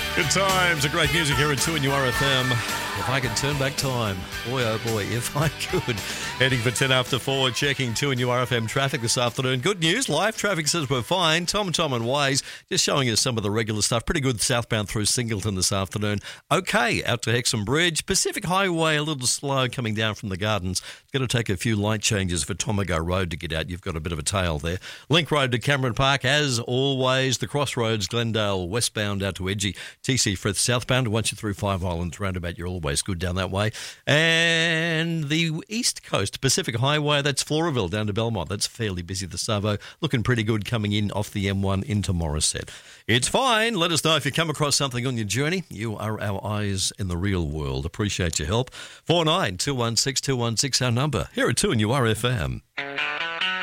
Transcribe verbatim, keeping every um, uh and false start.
Good times, a great music here at two and U R F M. If I could turn back time, boy oh boy, if I could. Heading for ten after four, checking two and U R F M traffic this afternoon. Good news, live traffic says we're fine. Tom, Tom and Waze just showing us some of the regular stuff. Pretty good southbound through Singleton this afternoon. Okay, out to Hexham Bridge. Pacific Highway a little slow coming down from the Gardens. It's going to take a few light changes for Tomago Road to get out. You've got a bit of a tail there. Link Road to Cameron Park, as always. The Crossroads, Glendale, westbound out to Edgy. T C Frith southbound. Once you're through Five Islands roundabout, you're always good down that way. And the East Coast Pacific Highway, that's Floraville down to Belmont. That's fairly busy. The Savo looking pretty good coming in off the M one into Morisset. It's fine. Let us know if you come across something on your journey. You are our eyes in the real world. Appreciate your help. four nine two one six two one six our number here at two and U R F M.